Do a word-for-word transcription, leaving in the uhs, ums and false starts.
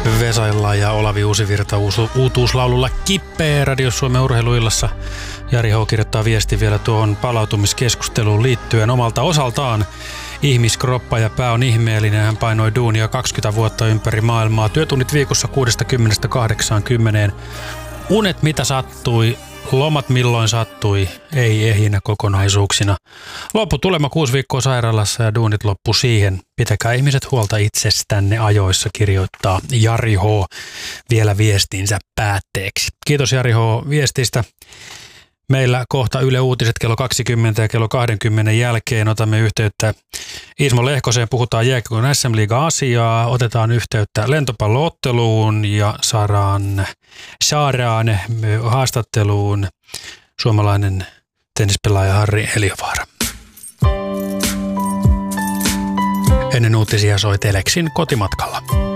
Vesailla ja Olavi Uusivirta uusu, uutuuslaululla Kippee Radio Suomen urheiluillassa. Jari H. kirjoittaa viesti vielä tuohon palautumiskeskusteluun liittyen omalta osaltaan. Ihmiskroppa ja pää on ihmeellinen. Hän painoi duunia kaksikymmentä vuotta ympäri maailmaa. Työtunnit viikossa kuudestakymmenestä kahdeksaankymmeneen. Unet mitä sattui, lomat milloin sattui, ei ehjinä kokonaisuuksina. Lopputulema kuusi viikkoa sairaalassa ja duunit loppu siihen. Pitäkää ihmiset huolta itsestänne ajoissa, kirjoittaa Jari H. vielä viestinsä päätteeksi. Kiitos Jari H. viestistä. Meillä kohta Yle Uutiset kello kaksikymmentä ja kello kaksikymmentä jälkeen otamme yhteyttä Ismo Lehkoseen, puhutaan jääkiekon S M-liiga-asiaa, otetaan yhteyttä lentopallootteluun ja saadaan, saadaan haastatteluun suomalainen tennispelaaja Harri Heliövaara. Ennen uutisia soi Telexin Kotimatkalla.